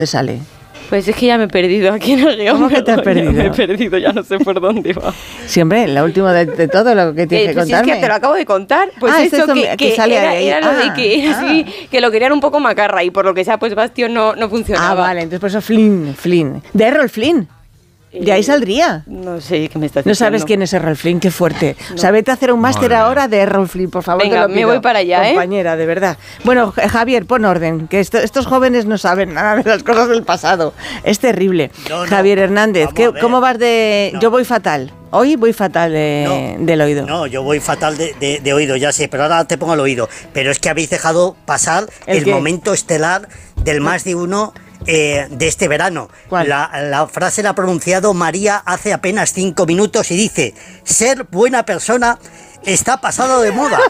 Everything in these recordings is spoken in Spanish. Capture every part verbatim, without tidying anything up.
¿Te sale? Pues es que ya me he perdido aquí en el guión. ¿Cómo que te has perdido? Me he perdido, ya no sé por dónde va. Siempre, la última de, de todo lo que tienes eh, que pues contarme. Es que te lo acabo de contar. Pues ah, eso, es que, que, que sale era, ahí. era lo ah, de que, ah. sí, que lo querían un poco macarra y por lo que sea, pues Bastión no, no funcionaba. Ah, vale, entonces por eso Flynn, Flynn. De Errol Flynn. De ahí saldría. No sé qué me estás No diciendo. sabes quién es Errol Flynn, qué fuerte. No. O sea, vete a hacer un máster ahora de Errol Flynn, por favor. Venga, te lo me pido, voy para allá, ¿eh? Compañera, de verdad. Bueno, Javier, pon orden, que esto, estos jóvenes no saben nada de las cosas del pasado. Es terrible. No, no. Javier Hernández, ¿qué, ¿cómo vas de...? No. Yo voy fatal. Hoy voy fatal de, no, del oído. No, yo voy fatal de, de, de oído, ya sé, pero ahora te pongo el oído. Pero es que habéis dejado pasar el, el momento estelar del más de uno... Eh, de este verano. La, la frase la ha pronunciado María hace apenas cinco minutos y dice: ser buena persona está pasado de moda.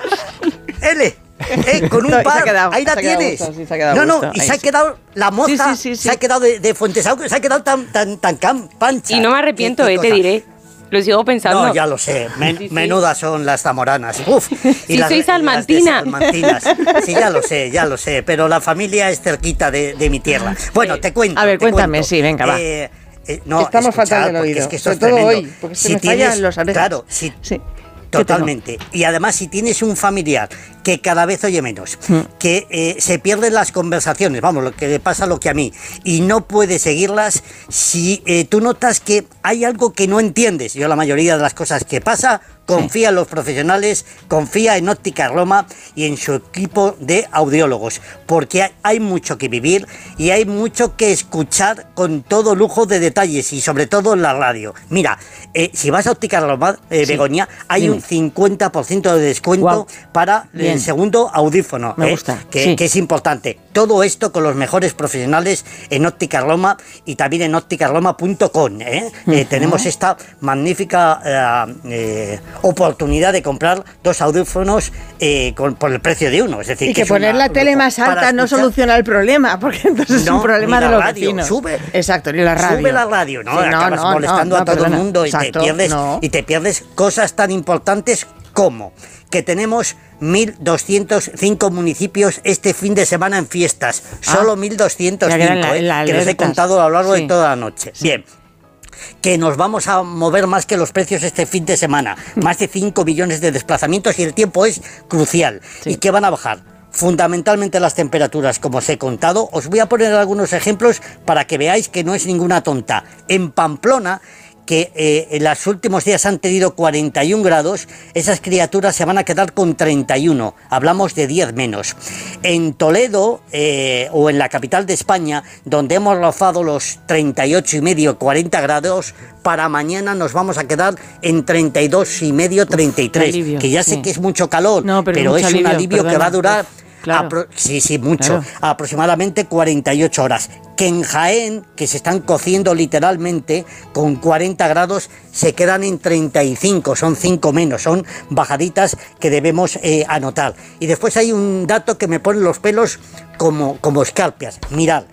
L, eh, con un no, par, quedado, ahí la tienes. Gusto, sí, no, no, gusto, y se ha quedado la moza, sí, sí, sí, sí. se ha quedado de, de Fuentesauco, se ha quedado tan, tan, tan pancha. Y no me arrepiento, eh, te diré. Lo sigo pensando. No, ya lo sé. Men, sí, sí. Menudas son las zamoranas. Uf. Y si las, soy salmantina. Las sí, ya lo sé, ya lo sé. Pero la familia es cerquita de, de mi tierra. Bueno, te cuento. A ver, te cuéntame, cuento. sí, venga, va. Eh, eh, no, Estamos escuchar, fatal del oído. Es que esto Sobre es todo tremendo. hoy, porque si se me tienes, fallan los orejas. Claro, si, sí. Totalmente. Y además, si tienes un familiar que cada vez oye menos, mm. que eh, se pierden las conversaciones, vamos, lo que le pasa a lo que a mí, y no puede seguirlas, si eh, tú notas que hay algo que no entiendes, yo la mayoría de las cosas que pasa, confía sí. en los profesionales, confía en Óptica Roma y en su equipo de audiólogos, porque hay, hay mucho que vivir y hay mucho que escuchar con todo lujo de detalles y sobre todo en la radio. Mira, eh, si vas a Óptica Roma, eh, sí. Begoña, hay Dime. un cincuenta por ciento de descuento wow. para Bien. el segundo audífono, Me eh, gusta. Que, Sí. que es importante. Todo esto con los mejores profesionales en Óptica Roma y también en óptica roma punto com. ¿eh? Uh-huh. Eh, tenemos esta magnífica eh, eh, oportunidad de comprar dos audífonos eh, con, por el precio de uno. Es decir, y que, que poner una, la tele más alta no soluciona el problema, porque entonces no, es un problema de los radio, vecinos. Sube, Exacto, ni la radio. Sube la radio, ¿no? Sí, no Acabas no, molestando no, no, a todo perdona. el mundo y, Exacto, te pierdes, no. y te pierdes cosas tan importantes como que tenemos mil doscientos cinco municipios este fin de semana en fiestas. Ah, Solo mil doscientos cinco, la, eh, la que les he contado a lo largo sí. de toda la noche. Sí. Bien. Que nos vamos a mover más que los precios este fin de semana. Más de cinco millones de desplazamientos y el tiempo es crucial. Sí. Y que van a bajar fundamentalmente las temperaturas, como os he contado. Os voy a poner algunos ejemplos para que veáis que no es ninguna tonta. En Pamplona, que eh, en los últimos días han tenido cuarenta y un grados, esas criaturas se van a quedar con treinta y uno, hablamos de diez menos. En Toledo, eh, o en la capital de España, donde hemos rozado los treinta y ocho y medio, cuarenta grados, para mañana nos vamos a quedar en treinta y dos y medio, treinta y tres, Uf, alivio, que ya sé sí. que es mucho calor, no, pero, pero es, es un alivio perdona, que va a durar... Claro. Apro- sí, sí, mucho. Claro. Aproximadamente cuarenta y ocho horas. Que en Jaén, que se están cociendo literalmente, con cuarenta grados, se quedan en treinta y cinco, son cinco menos, son bajaditas que debemos eh, anotar. Y después hay un dato que me pone los pelos como, como escarpias. Mirad.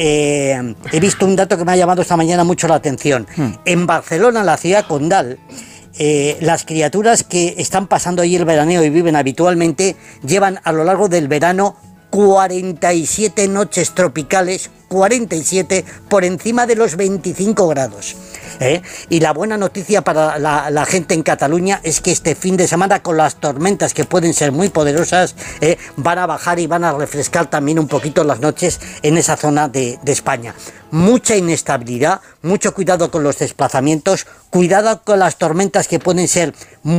Eh, he visto un dato que me ha llamado esta mañana mucho la atención. Hmm. En Barcelona, la ciudad condal, Eh, las criaturas que están pasando ahí el veraneo y viven habitualmente llevan a lo largo del verano cuarenta y siete noches tropicales, cuarenta y siete por encima de los veinticinco grados. ¿eh? Y la buena noticia para la, la gente en Cataluña es que este fin de semana, con las tormentas que pueden ser muy poderosas, ¿eh? van a bajar y van a refrescar también un poquito las noches en esa zona de, de España. Mucha inestabilidad, mucho cuidado con los desplazamientos, cuidado con las tormentas que pueden ser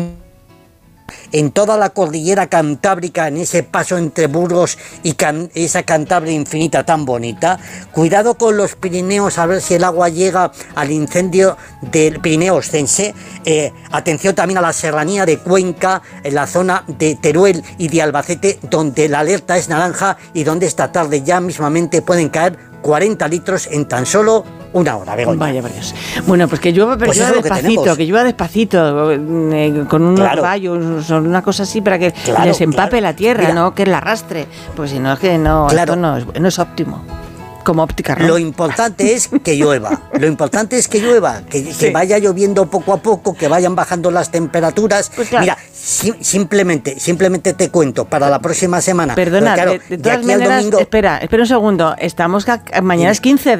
en toda la cordillera cantábrica, en ese paso entre Burgos y can, esa Cantabria infinita tan bonita. Cuidado con los Pirineos, a ver si el agua llega al incendio del Pirineo Ostense. Eh, atención también a la serranía de Cuenca, en la zona de Teruel y de Albacete, donde la alerta es naranja y donde esta tarde ya mismamente pueden caer cuarenta litros en tan solo una hora, Begoña. Vaya, varios. Bueno, pues que llueva, pero pues llueva despacito, que, que llueva despacito, eh, con unos claro. rayos, una cosa así, para que claro, les empape claro. la tierra, Mira, no que la arrastre. Pues si no, es que no, claro. esto no es, no es óptimo. Como Óptica Roma. Lo importante es que llueva, lo importante es que llueva, que, sí. que vaya lloviendo poco a poco, que vayan bajando las temperaturas. Pues claro. Mira, si, simplemente, simplemente te cuento, para la próxima semana. Perdona, claro, de, de todas de maneras, domingo, espera, espera un segundo, estamos, mañana es quince